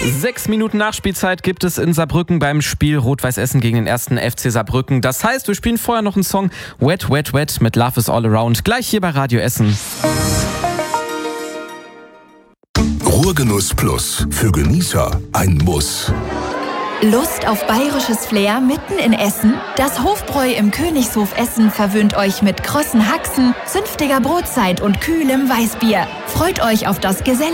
6 Minuten Nachspielzeit gibt es in Saarbrücken beim Spiel Rot-Weiß Essen gegen den 1. FC Saarbrücken. Das heißt, wir spielen vorher noch einen Song Wet, Wet, Wet mit Love is All Around. Gleich hier bei Radio Essen. Ruhrgenuss Plus. Für Genießer ein Muss. Lust auf bayerisches Flair mitten in Essen? Das Hofbräu im Königshof Essen verwöhnt euch mit krossen Haxen, zünftiger Brotzeit und kühlem Weißbier. Freut euch auf das